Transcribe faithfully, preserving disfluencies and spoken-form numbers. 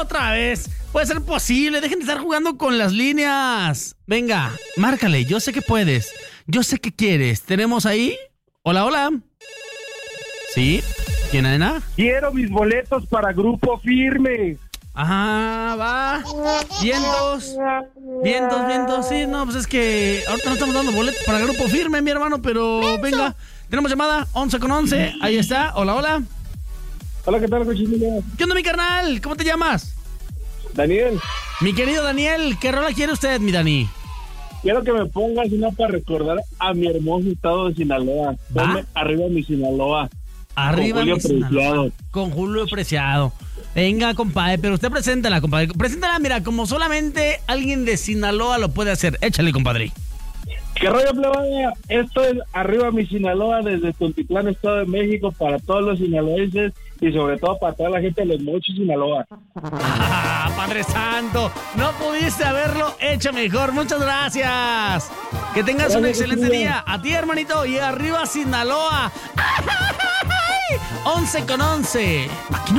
otra vez. Puede ser posible. Dejen de estar jugando con las líneas. Venga, márcale. Yo sé que puedes. Yo sé que quieres. ¿Tenemos ahí? Hola, hola. ¿Sí? ¿Quién, Ana? Quiero mis boletos para Grupo Firme. Ajá, va. Vientos. Vientos, vientos. Sí, no, pues es que ahorita no estamos dando boletos para Grupo Firme, mi hermano, pero ¡Menso! Venga. Tenemos llamada once con once. Ahí está. Hola, hola. Hola, ¿qué tal, cochinilla? ¿Qué onda, mi carnal? ¿Cómo te llamas? Daniel. Mi querido Daniel, ¿qué rola quiere usted, mi Dani? Quiero que me pongas una para recordar a mi hermoso estado de Sinaloa. Ponme arriba mi Sinaloa. Arriba con Julio mi Sinaloa. Preciado. Con Julio Preciado. Venga, compadre, pero usted preséntala, compadre. Preséntala, mira, como solamente alguien de Sinaloa lo puede hacer. Échale, compadre. ¿Qué rollo, plebada? Esto es Arriba mi Sinaloa desde Tultitlán, Estado de México, para todos los sinaloenses y sobre todo para toda la gente de Los Mochis, Sinaloa. Ah, Padre Santo, no pudiste haberlo hecho mejor. Muchas gracias. Que tengas gracias, un excelente día. A ti, hermanito, y arriba Sinaloa. once con once. Aquí no